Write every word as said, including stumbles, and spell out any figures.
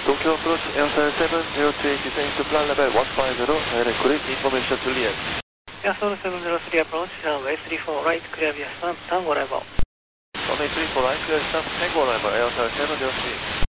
Tokyo approach Airfare seven zero three descending to plan level one five zero, direct grid information Juliet. Airfare seven zero three approach, runway three four right, clear via stand, Tango level. Runway three four right, clear stand, Tango level, Airfare seven zero three.